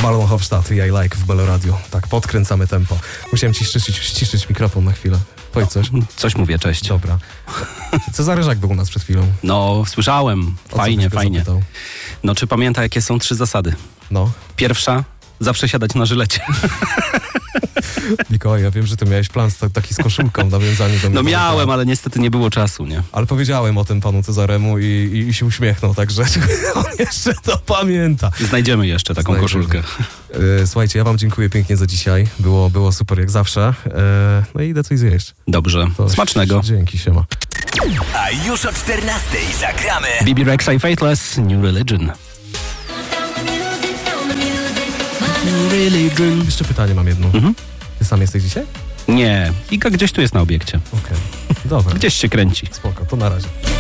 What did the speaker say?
Marlon Hofstadt i I Like w Belo Radio. Tak, podkręcamy tempo. Musiałem ci ściszyć mikrofon na chwilę. Powiedz coś. Coś mówię, cześć. Dobra. Cezary Żak był u nas przed chwilą. No, słyszałem. Fajnie. Zapytał? No, czy pamięta, jakie są 3 zasady? No. Pierwsza, zawsze siadać na żylecie. Mikołaj, ja wiem, że ty miałeś plan taki z koszulką nawiązany do mnie. No miałem, ale niestety nie było czasu, nie? Ale powiedziałem o tym panu Cezaremu i się uśmiechnął, także on jeszcze to pamięta. Znajdziemy jeszcze taką koszulkę. Słuchajcie, ja wam dziękuję pięknie za dzisiaj. Było super jak zawsze. No i idę coś zjeść. Dobrze. Smacznego. Dzięki, siema. A już o 14:00 zagramy Bibi Rexha i Faithless, New Religion. Jeszcze pytanie mam jedno. Ty sam jesteś dzisiaj? Nie, Iga gdzieś tu jest na obiekcie. Okej. Dobra. Gdzieś się kręci. Spoko, to na razie.